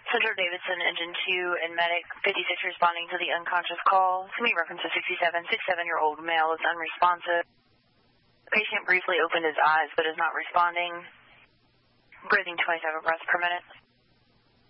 Central Davidson, Engine 2, and Medic 56 responding to the unconscious call. Somebody reference to 67-year-old male is unresponsive. The patient briefly opened his eyes but is not responding. Breathing 27 breaths per minute.